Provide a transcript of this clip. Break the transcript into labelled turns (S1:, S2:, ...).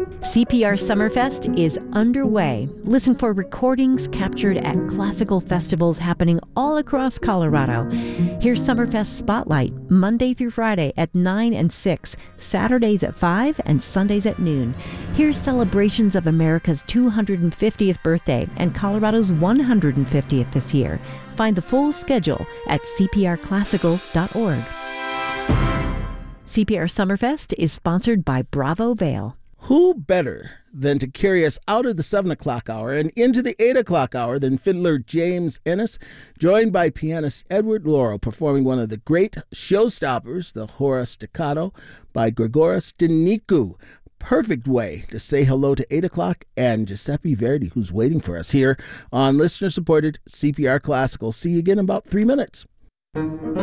S1: CPR Summerfest is underway. Listen for recordings captured at classical festivals happening all across Colorado. Here's Summerfest Spotlight, Monday through Friday at 9 and 6, Saturdays at 5, and Sundays at noon. Here's celebrations of America's 250th birthday and Colorado's 150th this year. Find the full schedule at cprclassical.org. CPR Summerfest is sponsored by Bravo Vail.
S2: Who better than to carry us out of the 7 o'clock hour and into the 8 o'clock hour than fiddler James Ennis, joined by pianist Edward Laurel, performing one of the great showstoppers, the Hora Staccato by Grigoris Dinicu. Perfect way to say hello to 8 o'clock and Giuseppe Verdi, who's waiting for us here on listener-supported CPR Classical. See you again in about 3 minutes.